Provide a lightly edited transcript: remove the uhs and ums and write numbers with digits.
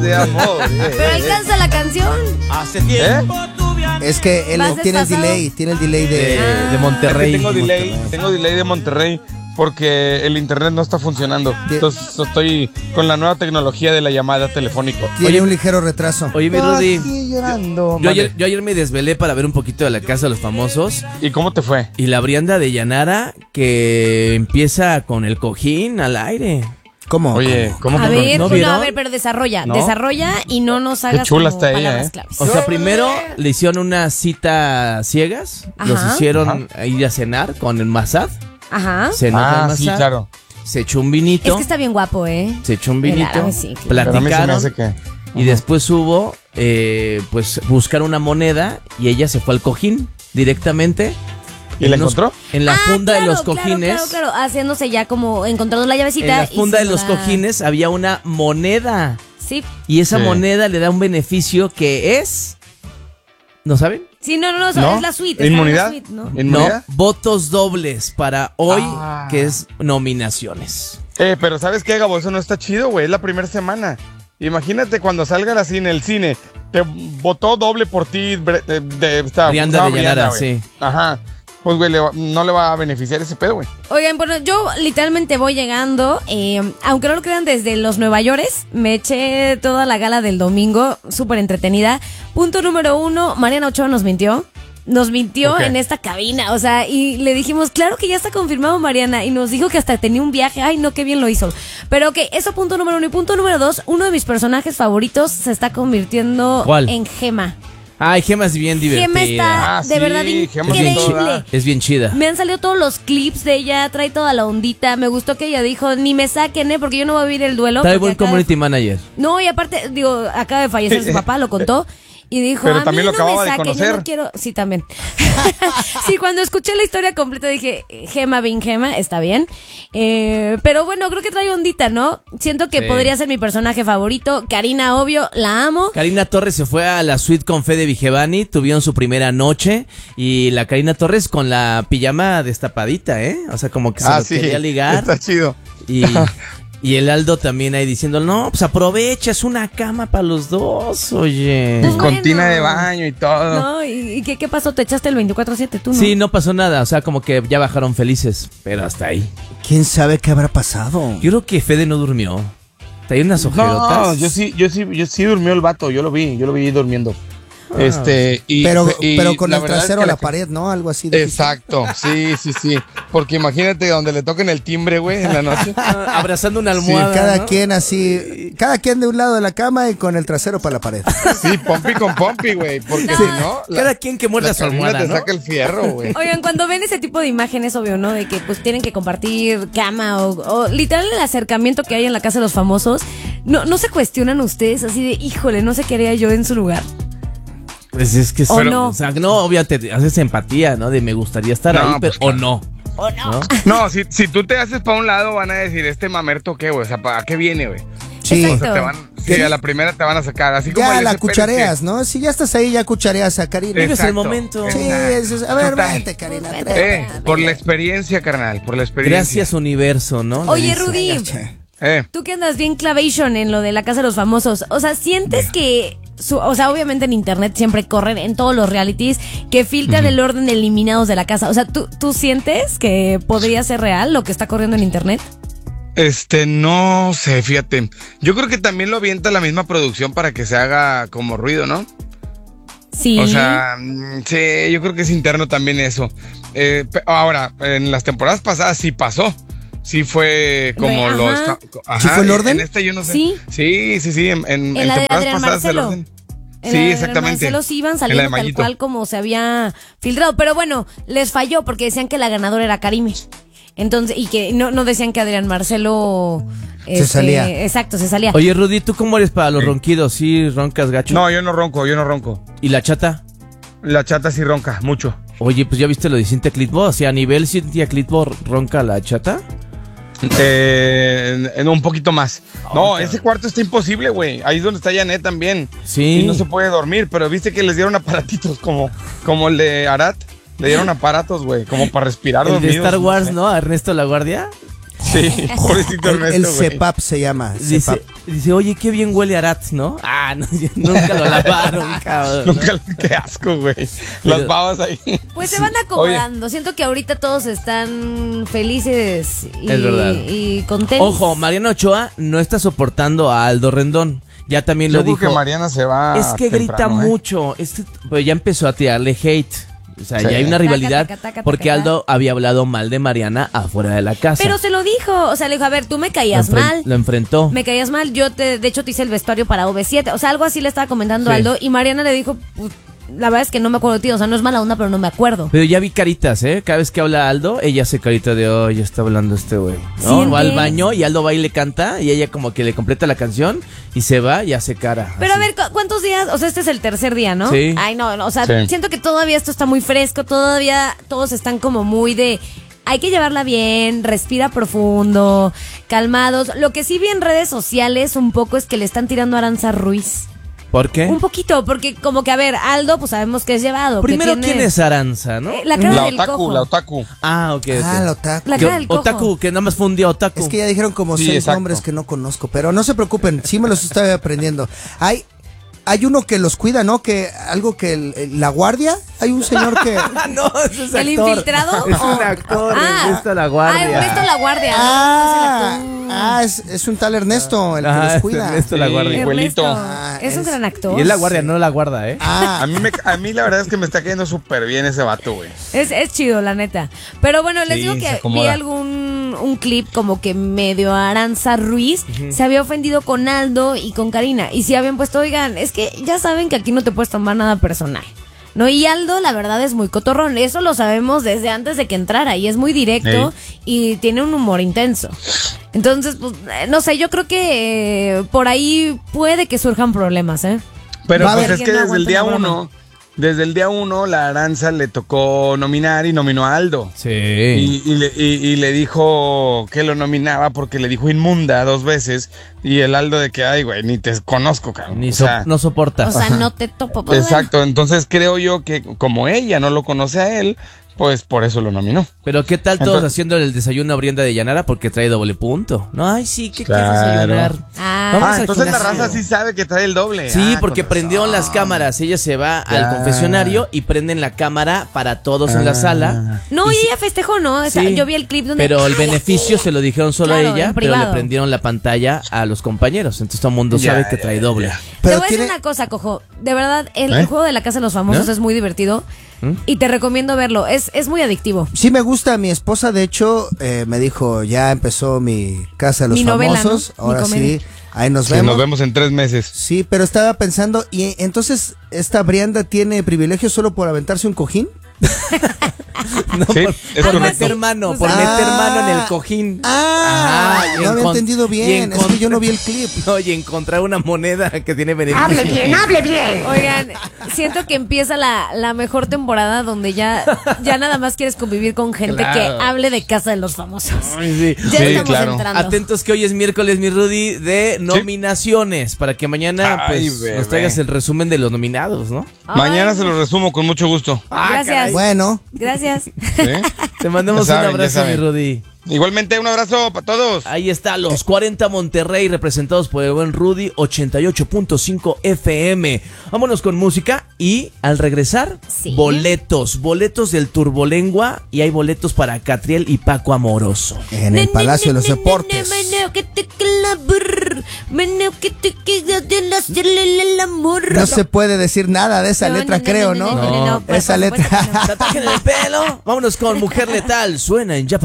de amor. Pero alcanza la canción. Hace tiempo. Es que él tiene el delay de Monterrey. Es que tengo delay de Monterrey porque el internet no está funcionando. Entonces estoy con la nueva tecnología de la llamada telefónica. Tiene un ligero retraso. Oye, mi Rudy, llorando. yo ayer me desvelé para ver un poquito de La Casa de los Famosos. ¿Y cómo te fue? Y la Brianda de Yanara que empieza con el cojín al aire. ¿Cómo? Oye, ¿cómo A que ver, ¿no no, vieron? a ver, pero desarrolla ¿No? y no nos hagas Qué chula como está ella, palabras claves. O sea, primero le hicieron una cita ciegas. Ajá. Los hicieron ir a cenar con el Mazad. Ajá. Cenó con el Mazad. sí, claro. Se echó un vinito. Es que está bien guapo, ¿eh? Se echó un vinito. Claro, sí, claro. Pero a mí se me Platicaron. hace que... Y después hubo, pues, buscar una moneda y ella se fue al cojín directamente. ¿Y la encontró? En la funda de los claro, cojines. Claro, haciéndose ya como encontrando la En llavecita. la funda y de los cojines había una moneda. Sí. Y esa Sí. moneda le da un beneficio que es... ¿No saben? Sí, no, ¿No? es la suite. ¿Inmunidad? Está en la suite, ¿no? No, ¿Inmunidad? votos dobles para hoy, Ah. que es nominaciones. Pero ¿sabes qué, Gabo? Eso no está chido, güey. Es la primera semana. Imagínate cuando salga así en el cine. Te votó doble por ti. Brianda de Yanara, güey. sí. Ajá. Pues, güey, no le va a beneficiar ese pedo, güey. Oigan, bueno, yo literalmente voy llegando, aunque no lo crean, desde los Nueva Yorkes, me eché toda la gala del domingo, súper entretenida. Punto número 1, Mariana Ochoa nos mintió. Nos mintió ¿Por qué? en esta cabina, o sea, y le dijimos, claro que ya está confirmado Mariana, y nos dijo que hasta tenía un viaje, ay no, qué bien lo hizo. Pero ok, eso punto número 1, y punto número 2, uno de mis personajes favoritos se está convirtiendo ¿Cuál? en Gema. Ay, Gema es bien divertida. Gema está de sí, verdad Gema es bien increíble. toda. Es bien chida. Me han salido todos los clips de ella, trae toda la ondita. Me gustó que ella dijo, ni me saquen, porque yo no voy a vivir el duelo. Trae porque buen acaba community manager. No, y aparte, digo, acaba de fallecer su papá, lo contó. Y dijo, Pero a también mí lo no me acababa de saquen, yo conocer. no quiero... Sí, también. Sí, cuando escuché la historia completa dije, Gema, bien Gema, está bien. Pero bueno, creo que trae ondita, ¿no? Siento que Sí. podría ser mi personaje favorito. Karina, obvio, la amo. Karina Torres se fue a la suite con Fede Vigevani, tuvieron su primera noche y la Karina Torres con la pijama destapadita, ¿eh? O sea, como que se lo quería ligar. Está chido. Y el Aldo también ahí diciendo, no, pues aprovecha, es una cama para los dos, oye. Pues Con bueno. tina de baño y todo. No, ¿y qué pasó? ¿Te echaste el 24/7 tú, no? Sí, no pasó nada, o sea, como que ya bajaron felices, pero hasta ahí. ¿Quién sabe qué habrá pasado? Yo creo que Fede no durmió. Traía unas No, ojerotas. yo sí durmió el vato, yo lo vi durmiendo. Pero con la el verdad es trasero que a la pared, ¿no? Algo así. Exacto, sí. Porque imagínate donde le toquen el timbre, güey, en la noche. Abrazando una Sí, almohada. cada ¿no? quien así, cada quien de un lado de la cama y con el trasero para la pared. Sí, pompi con pompi, güey. Porque si no, Cada quien que muerda la su Karina almohada, te ¿no? saca el fierro, güey. Oigan, cuando ven ese tipo de imágenes, obvio, ¿no? De que pues tienen que compartir cama o literal el acercamiento que hay en la casa de los famosos, no se cuestionan ustedes así de, híjole, no sé qué haría yo en su lugar. Pues es que O no. O sea, no, obviamente haces empatía, ¿no? De me gustaría estar No, ahí, pero, pues, o no. ¿O no? No, si tú te haces para un lado, van a decir, este mamerto, ¿qué, güey? O sea, ¿a qué viene, güey? Sí, O Exacto. sea, sí, a la primera te van a sacar. Así como ya el la ese Pérez cuchareas, ¿no? Si ya estás ahí, ya cuchareas a Karina. Vives el Exacto, momento. Sí, exacto. a ver, Total. vente, Karina. Vente. trépate. Por la experiencia, carnal, por la experiencia. Gracias, universo, ¿no? Le Oye, dice. Rudy, Eh, tú que andas bien clavation en lo de la casa de los famosos, o sea, ¿sientes que... o sea, obviamente en internet siempre corren en todos los realities que filtran el orden de eliminados de la casa. O sea, ¿tú sientes que podría ser real lo que está corriendo en internet? no sé, fíjate. Yo creo que también lo avienta la misma producción para que se haga como ruido, ¿no? Sí. O sea, sí, yo creo que es interno también eso. Ahora, en las temporadas pasadas sí pasó. Sí fue como Ajá. los... ¿Sí fue el orden? En este yo no sé. Sí. Sí. En la de temporadas Adrián pasadas el Marcelo. orden. En Sí, la de exactamente. Marcelo sí iban En la saliendo de tal Mayito. cual como se había filtrado. Pero bueno, les falló porque decían que la ganadora era Karime. Entonces, y que no decían que Adrián Marcelo... Se salía. Exacto, se salía. Oye, Rudy, ¿tú cómo eres para los ronquidos? ¿Sí roncas gacho? No, yo no ronco. ¿Y la chata? La chata sí ronca, mucho. Oye, pues ya viste lo de Cintia Clitbo. O sea, a nivel Cintia Clitbo ronca la chata. En un poquito más. No, ese cuarto está imposible, güey. Ahí es donde está Janet también. Sí. Y no se puede dormir, pero viste que les dieron aparatitos como el de Arat. Le dieron aparatos, güey, como para respirar El de dormidos. Star Wars, ¿no? A Ernesto La Guardia. Sí, pobrecito Ernesto, El güey. CEPAP se llama. Dice, oye, qué bien huele Arat, ¿no? Ah, no, nunca lo lavaron, cabrón. ¿no? Nunca, qué asco, güey. Las babas ahí. Pues se van acomodando. Siento que ahorita todos están felices Es verdad. y contentos. Ojo, Mariana Ochoa no está soportando a Aldo Rendón. Ya también Yo lo creo dijo. que Mariana se va Es que grita temprano, ¿eh? mucho. Pues ya empezó a tirarle hate. O sea, Sí. ya hay una rivalidad Taca, taca, taca, porque taca. Aldo había hablado mal de Mariana afuera de la casa. Pero se lo dijo. O sea, le dijo, a ver, tú me caías mal. Lo enfrentó. Me caías mal. De hecho, te hice el vestuario para OV7. O sea, algo así le estaba comentando Sí. Aldo. Y Mariana le dijo, pues, la verdad es que no me acuerdo de ti. O sea, no es mala onda, pero no me acuerdo. Pero ya vi caritas, ¿eh? Cada vez que habla Aldo, ella hace carita de, oh, ya está hablando este güey. ¿No? Sí, Va al entiendo. baño y Aldo va y le canta y ella como que le completa la canción y se va y hace cara. Pero a así. ver, ¿cuántos días? O sea, este es el tercer día, ¿no? Sí. Ay, no, o sea, Sí. siento que todavía esto está muy fresco, todavía todos están como muy de... Hay que llevarla bien, respira profundo, calmados. Lo que sí vi en redes sociales un poco es que le están tirando a Aranza Ruiz. ¿Por qué? Un poquito, porque como que, a ver, Aldo, pues sabemos que es llevado. Primero, que tiene, ¿quién es Aranza, no? La cara del La cojo. otaku. Ah, ok. Ah, la otaku. La cara del cojo. Otaku, que nada más fue un día otaku. Es que ya dijeron como Sí, 6 exacto. nombres que no conozco, pero no se preocupen, sí me los estoy aprendiendo. Hay uno que los cuida, ¿no? Que algo que la guardia, hay un señor que... no, ese es ¿El actor. infiltrado? Es un actor, Ernesto La Guardia. Ernesto La Guardia. ¿no? Es el actor. Es un tal Ernesto el que Ajá, los es cuida. Ernesto La Sí. Guardia. Igualito. Ernesto. Es un gran actor. Y es la guardia, no la guarda, ¿eh? A mí la verdad es que me está cayendo súper bien ese vato, güey. Es chido, la neta. Pero bueno, les Sí, digo se que acomoda. vi un clip como que medio Aranza Ruiz se había ofendido con Aldo y con Karina. Y si habían puesto, oigan, es que ya saben que aquí no te puedes tomar nada personal. No, y Aldo, la verdad, es muy cotorrón. Eso lo sabemos desde antes de que entrara. Y es muy directo y tiene un humor intenso. Entonces, pues, no sé, yo creo que por ahí puede que surjan problemas, ¿eh? Pero Va a pues ver es que quién no desde aguanta el una día uno, la Aranza le tocó nominar y nominó a Aldo. Sí. Y le dijo que lo nominaba porque le dijo inmunda 2 veces. Y el Aldo de que, ay, güey, ni te conozco, cabrón. Ni O sea, no soportas. O sea, no te topo. Pues, exacto, entonces creo yo que como ella no lo conoce a él, pues por eso lo nominó. Pero ¿qué tal todos Entonces- haciendo el desayuno a Brienda de Llanara porque trae doble punto? No, ay, sí, ¿qué Claro. quieres desayunar? Vamos al Entonces la gimnasio. raza sí sabe que trae el doble. Sí, Ah, porque con prendieron razón. las cámaras. Ella se va al Ya. confesionario y prenden la cámara para todos en la sala. No, Y y sí- ella festejó, ¿no? O sea, sí, yo vi el clip donde... Pero el ¡Ay, beneficio se lo dijeron solo Claro, a ella, en pero le privado. prendieron la pantalla a los compañeros. Entonces todo el mundo Ya, sabe que ya, trae ya, doble. ya. Te Pero voy a decir tiene- una cosa, Cojo. De verdad, el ¿Eh? juego de la Casa de los Famosos ¿No? es muy divertido y te recomiendo verlo. Es muy adictivo. Sí me gusta, mi esposa de hecho me dijo, ya empezó mi Casa de los Mi novela, Famosos, ¿no? Mi ahora comedia. sí, ahí nos Sí, vemos. nos vemos en 3 meses. Sí, pero estaba pensando, y entonces, ¿esta Brianda tiene privilegio solo por aventarse un cojín? No, Sí, por, es por correcto. meter mano, O por sea- meter mano en el cojín. Ah, Ajá, y no había encon- entendido y bien, es que yo no vi el clip. No, y encontrar una moneda que tiene beneficio. hable bien. Oigan, siento que empieza la mejor temporada donde ya nada más quieres convivir con gente Claro. que hable de Casa de los Famosos. Ay, sí. Ya Sí, estamos claro. entrando. Atentos que hoy es miércoles, mi Rudy, de nominaciones. Para que mañana Ay, pues, bebé. nos traigas el resumen de los nominados, ¿no? Ay, Mañana se lo resumo con mucho gusto. Gracias. Bueno, Gracias. ¿Sí? Te mandamos Ya saben, un abrazo, ya mi saben. Rudy. Igualmente, un abrazo para todos. Ahí está, los 40 Monterrey, representados por el buen Rudy, 88.5 FM. Vámonos con música y al regresar, Sí. boletos del Turbolengua y hay boletos para Catriel y Paco Amoroso. en el Palacio de los Deportes. No se puede decir nada de esa letra, creo, ¿no? por Esa supuesto letra. que no. Tatuaje en el pelo. Vámonos con Mujer Letal, suena en Ya